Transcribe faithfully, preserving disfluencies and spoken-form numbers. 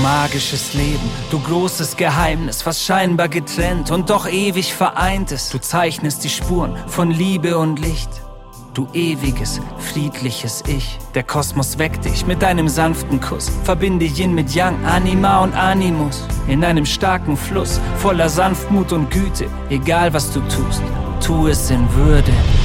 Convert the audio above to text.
magisches Leben, du großes Geheimnis, was scheinbar getrennt und doch ewig vereint ist. Du zeichnest die Spuren von Liebe und Licht. Du ewiges, friedliches Ich. Der Kosmos weckt dich mit deinem sanften Kuss. Verbinde Yin mit Yang, Anima und Animus. In einem starken Fluss, voller Sanftmut und Güte. Egal was du tust, tu es in Würde.